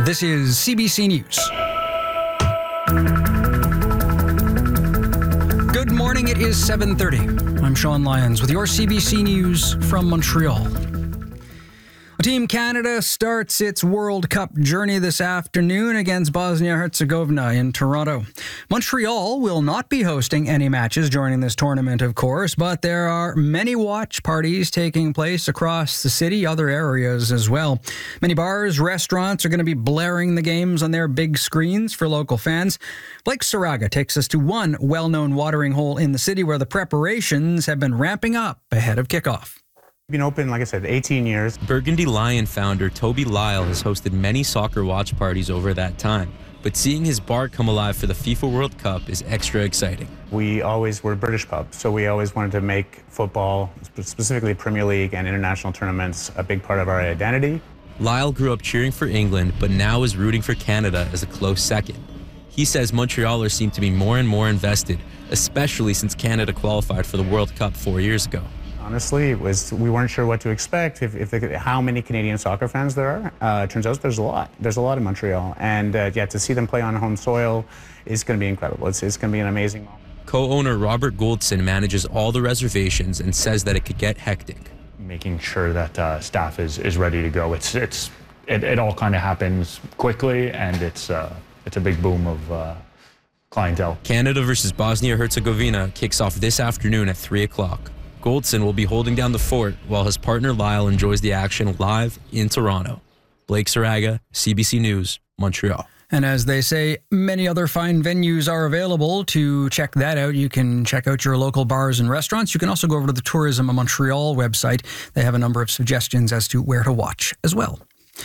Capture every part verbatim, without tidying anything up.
This is C B C News. Good morning, it is seven thirty. I'm Sean Lyons with your C B C News from Montreal. Team Canada starts its World Cup journey this afternoon against Bosnia-Herzegovina in Toronto. Montreal will not be hosting any matches during this tournament, of course, but there are many watch parties taking place across the city, other areas as well. Many bars, restaurants are going to be blaring the games on their big screens for local fans. Blake Saraga takes us to one well-known watering hole in the city where the preparations have been ramping up ahead of kickoff. Been open, like I said, eighteen years. Burgundy Lion founder Toby Lyle has hosted many soccer watch parties over that time, but seeing his bar come alive for the FIFA World Cup is extra exciting. We always were a British pub, so we always wanted to make football, specifically Premier League and international tournaments, a big part of our identity. Lyle grew up cheering for England, but now is rooting for Canada as a close second. He says Montrealers seem to be more and more invested, especially since Canada qualified for the World Cup four years ago. Honestly, it was we weren't sure what to expect, if, if they, how many Canadian soccer fans there are. Uh, it turns out there's a lot. There's a lot in Montreal. And uh, yeah, to see them play on home soil is going to be incredible. It's, it's going to be an amazing moment. Co-owner Robert Goldson manages all the reservations and says that it could get hectic. Making sure that uh, staff is, is ready to go. It's it's it, it all kind of happens quickly, and it's uh, it's a big boom of uh, clientele. Canada versus Bosnia-Herzegovina kicks off this afternoon at three o'clock. Goldson will be holding down the fort while his partner Lyle enjoys the action live in Toronto. Blake Saraga, C B C News, Montreal. And as they say, many other fine venues are available. To check that out, you can check out your local bars and restaurants. You can also go over to the Tourism Montreal website. They have a number of suggestions as to where to watch as well.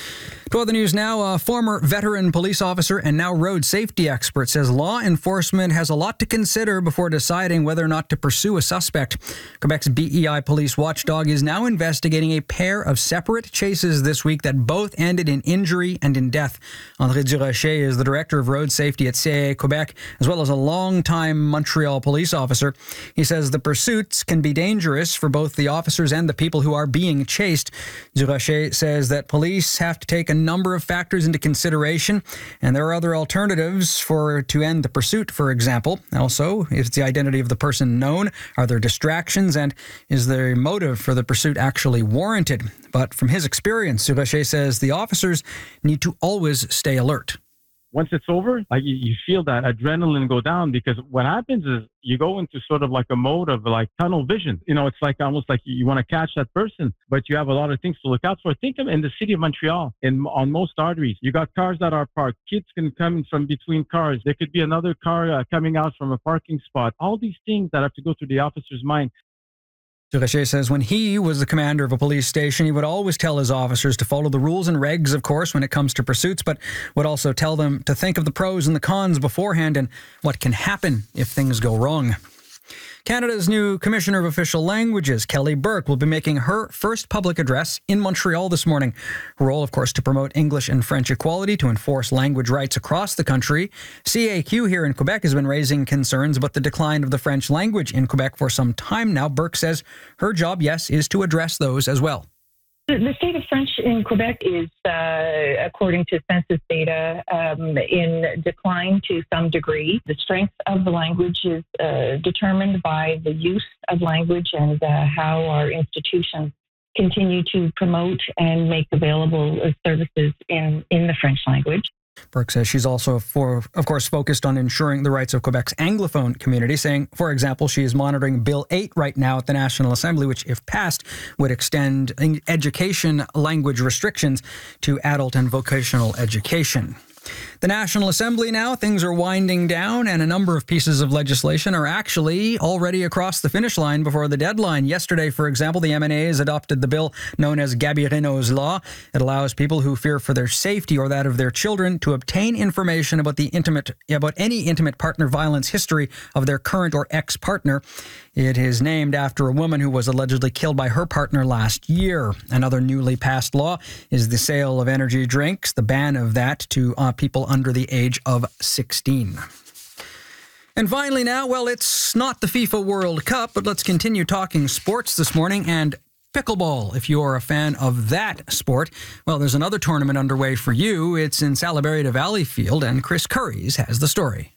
To other news now, a former veteran police officer and now road safety expert says law enforcement has a lot to consider before deciding whether or not to pursue a suspect. Quebec's B E I police watchdog is now investigating a pair of separate chases this week that both ended in injury and in death. André Durocher is the director of road safety at C I A Quebec, as well as a long-time Montreal police officer. He says the pursuits can be dangerous for both the officers and the people who are being chased. Durocher says that police have to take a number of factors into consideration, and there are other alternatives for to end the pursuit, for example. Also, is the identity of the person known? Are there distractions? And is the motive for the pursuit actually warranted? But from his experience, Durocher says the officers need to always stay alert. Once it's over, like you, you feel that adrenaline go down, because what happens is you go into sort of like a mode of like tunnel vision. You know, it's like almost like you want to catch that person, but you have a lot of things to look out for. Think of in the city of Montreal, in on most arteries, you got cars that are parked. Kids can come from between cars. There could be another car uh, coming out from a parking spot. All these things that have to go through the officer's mind. Durocher says when he was the commander of a police station, he would always tell his officers to follow the rules and regs, of course, when it comes to pursuits, but would also tell them to think of the pros and the cons beforehand and what can happen if things go wrong. Canada's new Commissioner of Official Languages, Kelly Burke, will be making her first public address in Montreal this morning. Her role, of course, to promote English and French equality, to enforce language rights across the country. C A Q here in Quebec has been raising concerns about the decline of the French language in Quebec for some time now. Burke says her job, yes, is to address those as well. The state of French in Quebec is, uh, according to census data, um, in decline to some degree. The strength of the language is uh, determined by the use of language and uh, how our institutions continue to promote and make available services in, in the French language. Burke says she's also, for, of course, focused on ensuring the rights of Quebec's Anglophone community, saying, for example, she is monitoring Bill eight right now at the National Assembly, which, if passed, would extend education language restrictions to adult and vocational education. The National Assembly now, things are winding down, and a number of pieces of legislation are actually already across the finish line before the deadline. Yesterday, for example, the M N A has adopted the bill known as Gabineau's Law. It allows people who fear for their safety or that of their children to obtain information about the intimate, about any intimate partner violence history of their current or ex-partner. It is named after a woman who was allegedly killed by her partner last year. Another newly passed law is the sale of energy drinks, the ban of that to uh, people under the age of sixteen. And finally now, well, it's not the FIFA World Cup, but let's continue talking sports this morning. And pickleball. If you're a fan of that sport, well, there's another tournament underway for you. It's in Salaberry to Valleyfield, and Chris Curries has the story.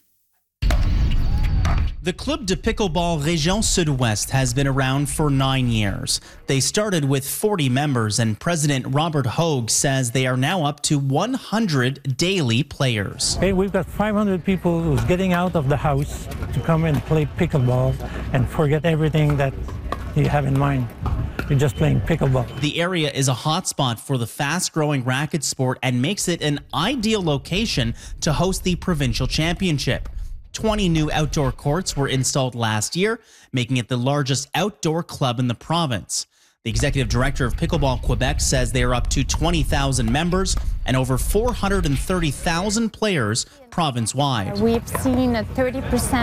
The Club de Pickleball Région Sud-Ouest has been around for nine years. They started with forty members, and President Robert Hogue says they are now up to one hundred daily players. Hey, we've got five hundred people who's getting out of the house to come and play pickleball and forget everything that you have in mind. You're just playing pickleball. The area is a hotspot for the fast-growing racket sport and makes it an ideal location to host the provincial championship. twenty new outdoor courts were installed last year, making it the largest outdoor club in the province. The executive director of Pickleball Quebec says they are up to twenty thousand members and over four hundred thirty thousand players province-wide. We've seen a thirty percent